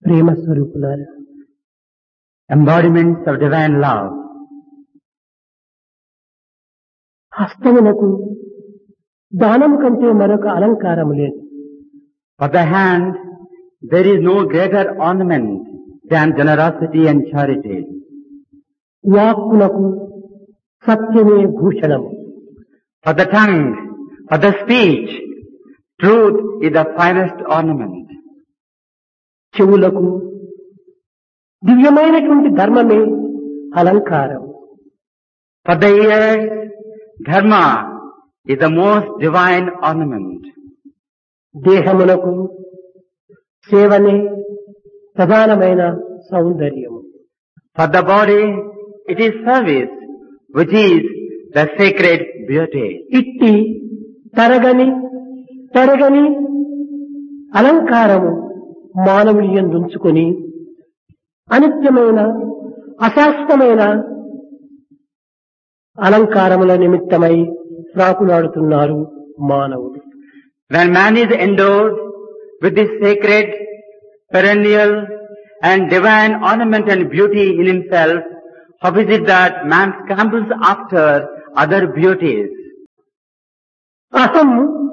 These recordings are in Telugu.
ప్రేమ స్వరూపులారా, embodiments of divine love. హస్తమునకు దానము కంటే మరొక అలంకారము లేదు. For the hand, there is no greater ornament than generosity and charity. వాక్కునకు సత్యమే భూషణము. For the tongue, for the speech, truth is the finest ornament. చెవులకు దివ్యమైనటువంటి ధర్మమే అలంకారం. For the ears, dharma is the most divine ornament. దేహమునకు సేవనే ప్రధానమైన సౌందర్యము. For the body, it is service, which is the sacred beauty. ఇట్టి తరగని అలంకారము మానవుని యందుంచుకొని అనిత్యమైన అశాశ్వతమైన అలంకారముల నిమిత్తమై ప్రాకులాడుతున్నారు మానవుడు. When man is endowed with this sacred, perennial and divine ornament and beauty in himself, how is it that man scrambles after other beauties? అహం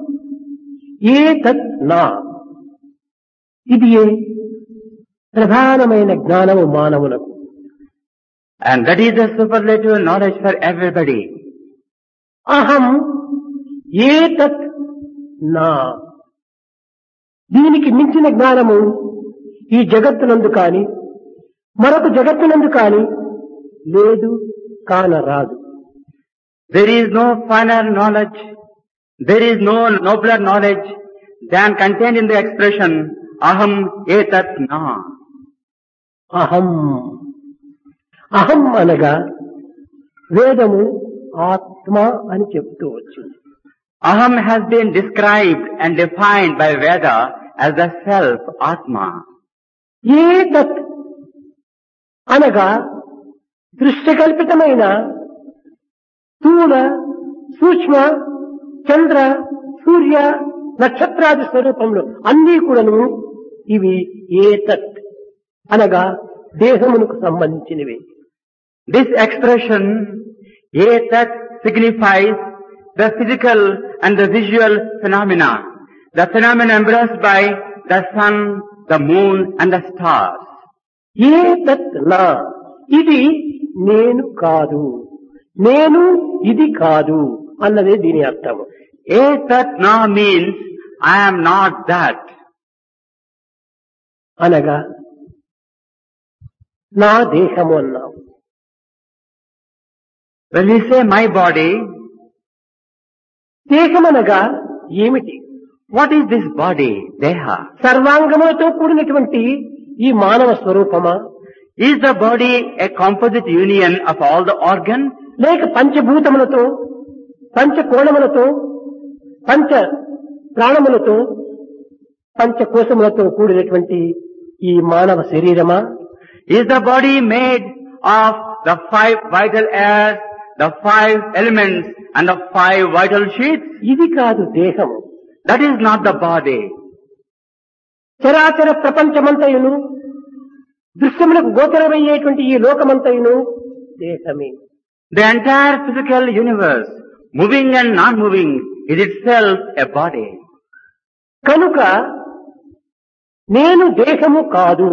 ఏతత్ నా, ఇది ప్రధానమైన జ్ఞానము మానవులకు. And that is the superlative knowledge for everybody. అహం ఏతత్ నా, దీనికి మించిన జ్ఞానము ఈ జగత్తునందు కాని మరొక జగత్తునందు కాని లేదు, కానరాదు. There is no finer knowledge, there is no nobler knowledge than contained in the expression aham etat na. అహం అహం అనగా వేదము ఆత్మ అని చెప్తూ వచ్చింది. Aham has been described and defined by Veda as the self, Atma. ఏతత్ అనగా దృశ్యకల్పితమైన స్థూల సూక్ష్మ చంద్ర సూర్య నక్షత్రాది స్వరూపంలో అన్నీ కూడాను ఇవి ఏతత్ అనగా దేహమునకు సంబంధించినవి. This expression, etat, signifies the physical and the visual phenomena, the phenomena embraced by the sun, the moon and the stars. ఏతత్ నా, ఇది నేను కాదు, నేను ఇది కాదు అన్నదే దీని అర్థము. Etat na means I am not that. అనగా నా దేహము అన్నాము. When we say my body, దేహమనగా ఏమిటి? what is this body, Deha? సర్వాంగములతో కూడినటువంటి ఈ మానవ స్వరూపమా, Is the body a composite union of all the organs? లేక పంచభూతములతో పంచకోణములతో పంచ ప్రాణములతో పంచకోశములతో కూడినటువంటి ఈ మానవ శరీరమా? Is the body made of the 5 vital airs, the 5 elements and the 5 vital sheaths? ఇది కాదు దేహము. That is not the body. చరాచర ప్రపంచమంతయును దృశ్యములకు గోచరమయ్యేటువంటి ఈ లోకమంతయును దేహమే. The entire physical universe, moving and non-moving, is itself a body. కనుక నేను దేహము కాదు,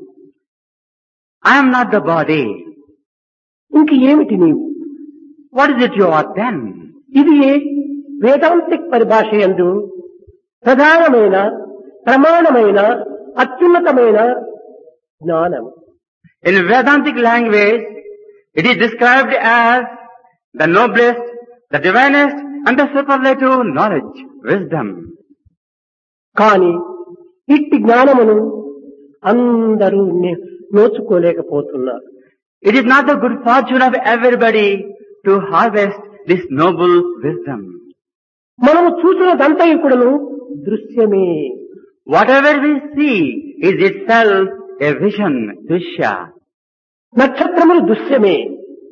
I am not the body. ఇంక ఏమిటి నీవు? What is it you are then? ఇది వేదాంతిక్ పరిభాష యందు ప్రధానమైన ప్రమాణమైన అత్యున్నతమైన జ్ఞానము. In Vedantic language, it is described as the noblest, the divinest and the superlative knowledge, wisdom. కాని ఇట్టి జ్ఞానమును అందరూ నోచుకోలేకపోతున్నారు. It is not the good fortune of everybody to harvest this noble wisdom. మనము చూసినదంతయుకుడును దృశ్యమే. Whatever we see is itself a vision, Drishya. నక్షత్రములు దృశ్యమే.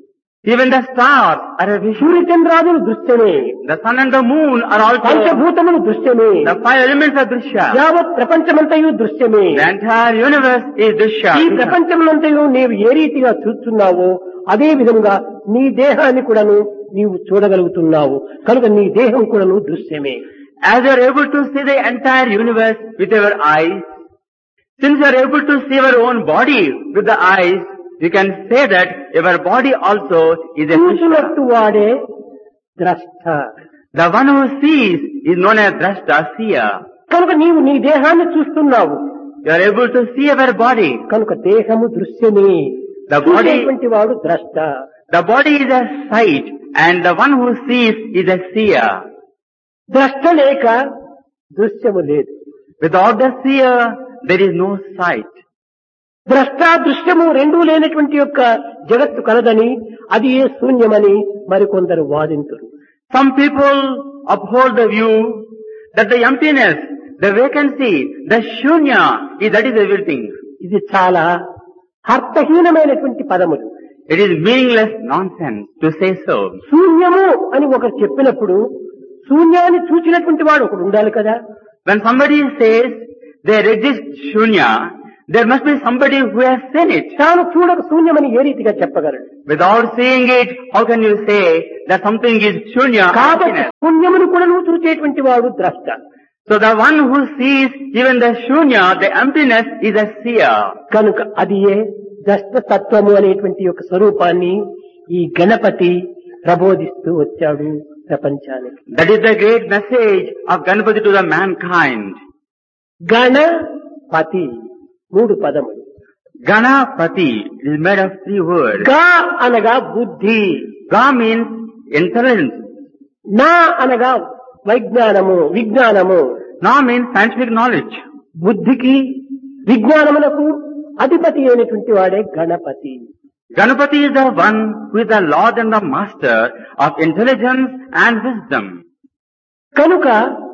Even the stars are a vision. సూర్యచంద్రాదులు దృశ్యమే. The sun and the moon are also. పంచభూతములు దృశ్యమే. The five elements are Drishya. యావత్ ప్రపంచమంతయు దృశ్యమే. The entire universe is Drishya. ఈ ప్రపంచమంతయు నీవు ఏ రీతిగా చూస్తున్నావో అదే విధంగా నీ దేహాన్ని కూడాను నీవు చూడగలుగుతున్నావు. కనుక నీ దేహం కూడాను దృశ్యమే. As you are able to see the entire universe with your eyes, since you are able to see your own body with the eyes, you can say that your body also is a Drishya. చూసినట్టు వాడే ద్రష్ట. The one who sees is known as Drashta, seer. కనుక నీవు నీ దేహాన్ని చూస్తున్నావు. You are able to see your body. కనుక దేహము దృశ్యమే. The body, చూసేటువంటి వాడు ద్రష్ట. the body is a sight and the one who sees is a seer. ద్రష్ట లేక దృశ్యము లేదు. Without the seer, there is no sight. ద్రష్ట దృశ్యము రెండూ లేనటువంటి యొక్క జగత్తు కలదని అది ఏ శూన్యమని మరికొందరు వాదింతురు. Some people uphold the view that the emptiness, the vacancy, the shunya, that is everything. ఇది చాలా అర్థహీనమైనటువంటి పదములు. It is meaningless nonsense to say so. శూన్యము అని ఒకరు చెప్పినప్పుడు శూన్యాన్ని చూచినటువంటి వాడు ఒకడు ఉండాలి కదా. When somebody says there exists shunya, there must be somebody who has seen it. తాను చూడక శూన్యమని ఏ రీతిగా చెప్పగలడు? Without seeing it, how can you say that something is shunya? కాబట్టి శూన్యమును కూడా నువ్వు చూచేటువంటి వాడు ద్రష్ట. So the one who sees even the shunya, the emptiness, is a seer. కనుక అది ఏ ద్రష్ట తత్వము అనేటువంటి యొక్క స్వరూపాన్ని ఈ గణపతి ప్రబోధిస్తూ వచ్చాడు ప్రపంచానికి. That is the great message of Ganapati to the mankind. Ganapati మూడు పదములు. Ganapati is made of three words. గా అనగా బుద్ధి, Ga means intelligence. నా అనగా విజ్ఞానము. Na means scientific knowledge. బుద్ధికి విజ్ఞానములకు అధిపతి అయినటువంటి వాడే Ganapati. Ganapati is the one who is the Lord and the Master of intelligence and wisdom. కనుక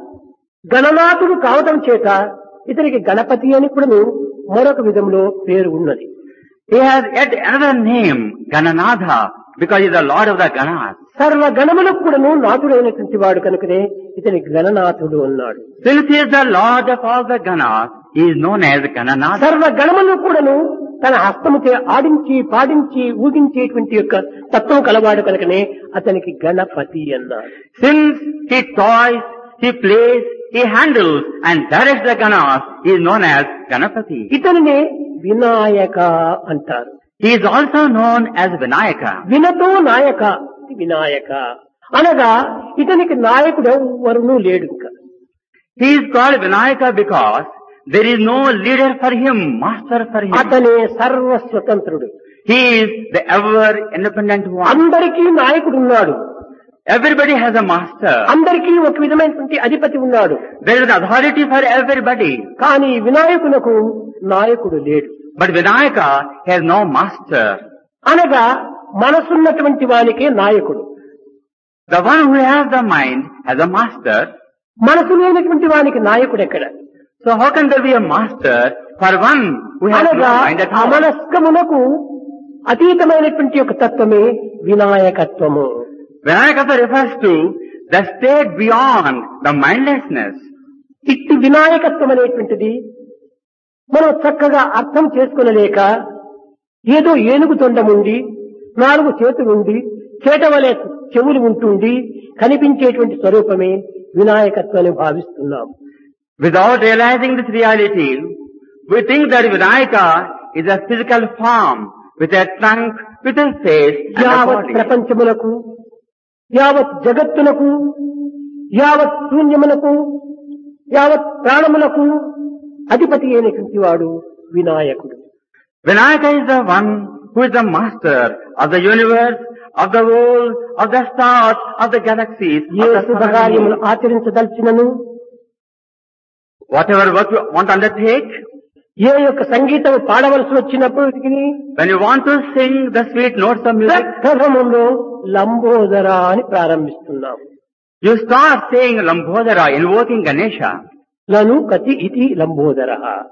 గణనాథుడు కావటం చేత ఇతనికి గణపతి అని కూడా మరొక విధంలో పేరు ఉన్నది. He has yet another name, Gananatha, because he is the Lord of the Ganas. సర్వ గణములకు కూడాను నాథుడైనటువంటి వాడు కనుకనే ఇతని గణనాథుడు అన్నాడు. Since he is the Lord of all the Ganas, he is known as Gananatha. సర్వ గణములకు కూడాను తన హస్తముచే ఆడించి పాడించి ఊగించేటువంటి యొక్క తత్వం కలవాడు కనుకనే అతనికి గణపతి అన్నాడు. Since he toys, he plays, he handles and directs the Ganas, he is known as Ganapati. ఇతనినే Vinayaka అంటారు. He is also known as Vinayaka. వినతో నాయక, వినాయక అనగా ఇతనికి నాయకుడు ఎవరునూ లేడు. ఇంకా He is called Vinayaka because there is no leader for him, master for him. అతనే సర్వస్వతంత్రుడు. He is the ever independent one. అందరికీ నాయకుడు ఉన్నాడు. Everybody has a master. అందరికీ ఒక విధమైనటువంటి అధిపతి ఉన్నాడు. There is an authority for everybody. కానీ వినాయకునకు నాయకుడు లేడు. But Vinayaka has no master. అనగా మనసున్నటువంటి వానికే నాయకుడు. The one who has the mind has a master. మనసు లేనటువంటి వానికి నాయకుడు ఎక్కడ? So how can there be a master for one who has no అనగా mind at all? అమనస్కమునకు అతీతమైనటువంటి ఒక తత్వమే వినాయకత్వము. Vinayaka refers to the state beyond the mindlessness. ఇట్టి వినాయకత్వం అనేటువంటిది మనం చక్కగా అర్థం చేసుకునలేక ఏదో ఏనుగు తొండముండి 4 చేతులుండి చేటవలే చెవులు ఉంటుండి కనిపించేటువంటి స్వరూపమే వినాయకత్వాన్ని భావిస్తున్నాం. Without realizing this reality, we think that Vinayaka is a physical form with a trunk, with a face and a యావత్ body. ప్రపంచములకు, యావత్ జగత్తునకు, యావత్ శూన్యమునకు, యావత్ ప్రాణములకు అధిపతి అయినటువంటి వాడు వినాయకుడు. Vinayaka is the one who is the master of the universe, of the world, of the stars, of the galaxies, A of the శుభకార్యములు surroundings. ఆచరించదలిచినను, Whatever work you want to undertake, ఏ యొక్క సంగీతం పాడవలసి వచ్చినప్పటికీ when you want to sing the sweet notes of music, ప్రథమంలో Lambodara అని ప్రారంభిస్తున్నాం. you start saying Lambodara, invoking Ganesha. నను కతి ఇతి లంబోదర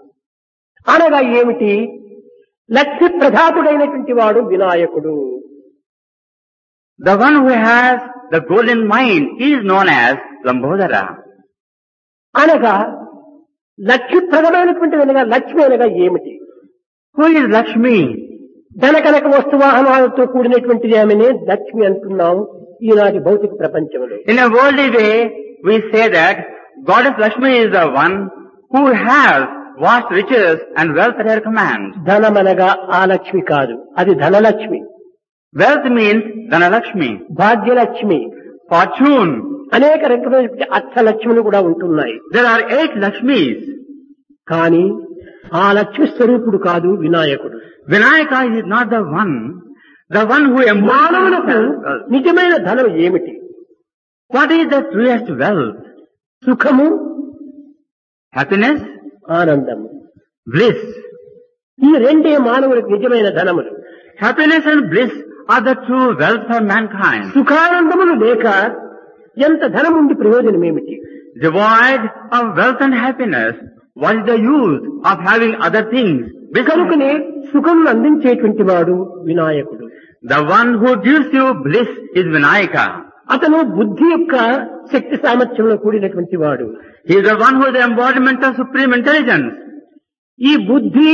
అనగా ఏమిటి? లక్ష్య ప్రధాతుడైనటువంటి వాడు వినాయకుడు. The one who has the golden mind is known as Lambodara. అనగా లక్ష్మీప్రదమైనటువంటి అనగా లక్ష్మి అనగా ఏమిటి? Who is Lakshmi? ధనకనక వస్తువాహనాలతో కూడినటువంటిది ఆమెనే లక్ష్మి అంటున్నాం ఈనాటి భౌతిక ప్రపంచంలో. In a worldly way, we say that Goddess Lakshmi is the one who has vast riches and wealth at her command. ధనమనగా ఆ లక్ష్మి కాదు, అది Dhanalakshmi. Wealth means Dhanalakshmi, Bhagyalakshmi, fortune. అనేక రకమైనటువంటి అర్థలక్ష్ములు కూడా ఉంటున్నాయి. There are 8 Lakshmis. కానీ ఆ లక్ష్మి స్వరూపుడు కాదు వినాయకుడు. Vinayaka is not the one who మానవులకు embodies. నిజమైన ధనం ఏమిటి? What is the truest wealth? సుఖము, Happiness, ఆనందము. bliss. ఈ రెండే మానవులకు నిజమైన ధనములు. Happiness and bliss are the true wealth for mankind. సుఖానందములు లేక ఎంత ధనం ఉండి ప్రయోజనం ఏమిటి? Devoid of wealth and happiness, what is the use of having other things? కనుకనే సుఖమును అందించేటువంటి వాడు వినాయకుడు. The one who gives you bliss is Vinayaka. అతను బుద్ధి యొక్క శక్తి సామర్థ్యంలో కూడినటువంటి వాడు. He is the one who is the embodiment of supreme intelligence. ఈ బుద్ధి,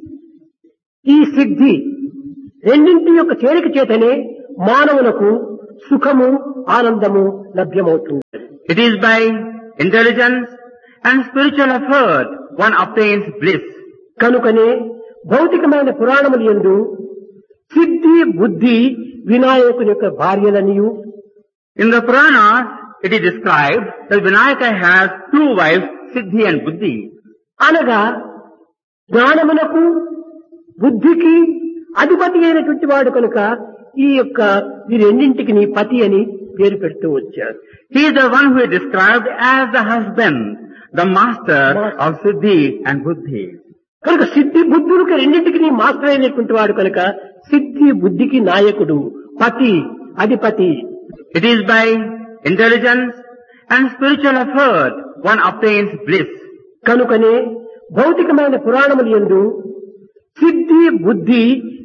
ఈ సిద్ధి రెండింటి యొక్క చేరిక చేతనే మానవులకు సుఖము, ఆనందము లభ్యమవుతుంది. It is by intelligence and spiritual effort one obtains bliss. కనుకనే భౌతికమైన పురాణములు యందు సిద్ధి, బుద్ధి వినాయకుని యొక్క భార్యలనియు, In the Puranas, it is described that Vinayaka has 2 wives, Siddhi and Buddhi. అనగా జ్ఞానమునకు బుద్ధికి అధిపతి అయినటువంటి వాడు కనుక ఈ యొక్క ఈ రెండింటికి నీ పతి అని పేరు పెడుతూ వచ్చారు. He is the one who is described as the husband, the master of Siddhi and Buddhi. కనుక సిద్ధి బుద్ధులకు రెండింటికి నీ మాస్టర్ అయినటువంటి వాడు కనుక సిద్ధి బుద్ధికి నాయకుడు, పతి, అధిపతి. It is by intelligence and spiritual effort one obtains bliss. కనుకనే భౌతికమైన పురాణములు యందు సిద్ధి, బుద్ధి